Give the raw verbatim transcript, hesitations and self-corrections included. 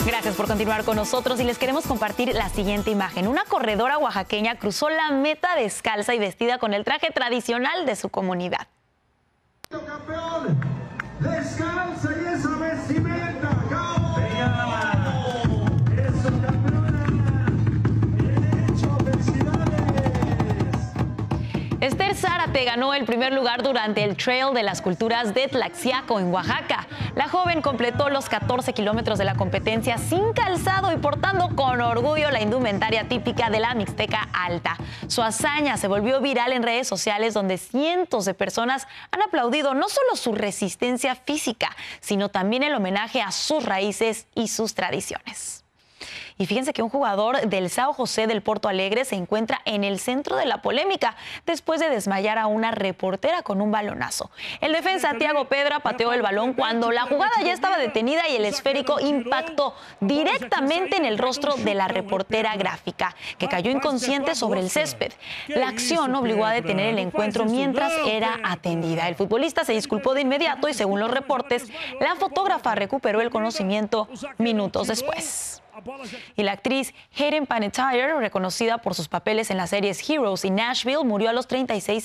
Gracias por continuar con nosotros y les queremos compartir la siguiente imagen. Una corredora oaxaqueña cruzó la meta descalza y vestida con el traje tradicional de su comunidad. Campeón, descalza y esa vestimenta, ¡cabo! Eso, campeona, bien hecho, felicidades. Esther Zárate ganó el primer lugar durante el Trail de las Culturas de Tlaxiaco en Oaxaca. La joven completó los catorce kilómetros de la competencia sin calzado y portando con orgullo la indumentaria típica de la Mixteca Alta. Su hazaña se volvió viral en redes sociales, donde cientos de personas han aplaudido no solo su resistencia física, sino también el homenaje a sus raíces y sus tradiciones. Y fíjense que un jugador del São José del Porto Alegre se encuentra en el centro de la polémica después de desmayar a una reportera con un balonazo. El defensa Thiago Pedra pateó el balón cuando la jugada ya estaba detenida y el esférico impactó directamente en el rostro de la reportera gráfica, que cayó inconsciente sobre el césped. La acción obligó a detener el encuentro mientras era atendida. El futbolista se disculpó de inmediato y, según los reportes, la fotógrafa recuperó el conocimiento minutos después. Y la actriz Hayden Panettiere, reconocida por sus papeles en las series Heroes y Nashville, murió a los treinta y seis